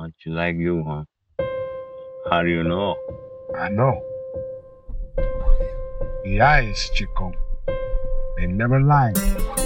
She like you, huh? How do you know? I know. The eyes, Chico. They never lie.